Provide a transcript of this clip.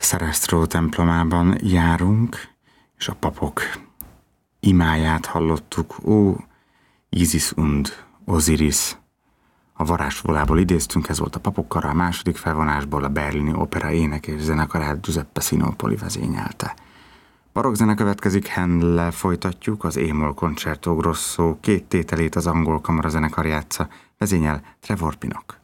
Sarastro templomában járunk, és a papok imáját hallottuk. Ó, Isis und Osiris. A varázsvolából idéztünk, ez volt a papokkara, a második felvonásból a berlini opera ének és zenekarát Giuseppe Sinopoli vezényelte. Barokkzene következik, Handellel folytatjuk, az E-moll Concerto Grosso 2 tételét az angol kamarazenekar játsza, vezényel Trevor Pinnock.